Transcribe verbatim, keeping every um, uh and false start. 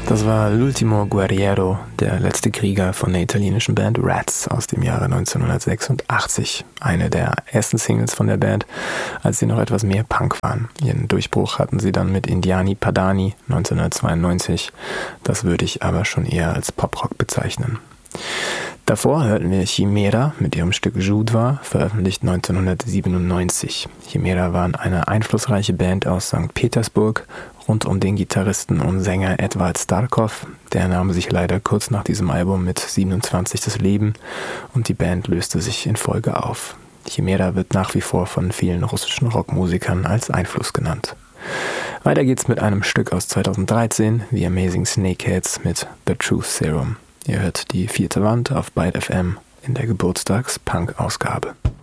Das war L'ultimo guerriero, der letzte Krieger von der italienischen Band Rats aus dem Jahre neunzehnhundertsechsundachtzig. Eine der ersten Singles von der Band, als sie noch etwas mehr Punk waren. Ihren Durchbruch hatten sie dann mit Indiani Padani neunzehnhundertzweiundneunzig. Das würde ich aber schon eher als Poprock bezeichnen. Davor hörten wir Chimera mit ihrem Stück Judva, veröffentlicht neunzehnhundertsiebenundneunzig. Chimera waren eine einflussreiche Band aus Sankt Petersburg, rund um den Gitarristen und Sänger Edvard Starkov. Der nahm sich leider kurz nach diesem Album mit siebenundzwanzig das Leben und die Band löste sich in Folge auf. Chimera wird nach wie vor von vielen russischen Rockmusikern als Einfluss genannt. Weiter geht's mit einem Stück aus zweitausenddreizehn, The Amazing Snakeheads mit The Truth Serum. Ihr hört die vierte Wand auf Byte F M in der Geburtstags-Punk-Ausgabe.